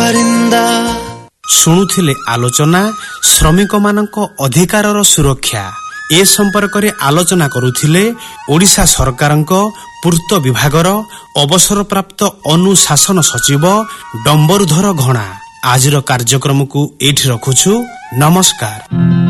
परिंदा। ଶୁଣୁଥିଲେ ଆଲୋଚନା ଶ୍ରମିକମାନଙ୍କ ଅଧିକାରର ସୁରକ୍ଷା। ଏ ସମ୍ପର୍କରେ ଆଲୋଚନା କରୁଥିଲେ ଓଡ଼ିଶା ସରକାରଙ୍କ ପୂର୍ତ୍ତ ବିଭାଗର ଅବସରପ୍ରାପ୍ତ ଅନୁଶାସନ ସଚିବ ଡମ୍ବରୁଧର ଘଣା। ଆଜିର କାର୍ଯ୍ୟକ୍ରମକୁ ଏଇଠି ରଖୁଛୁ। ନମସ୍କାର।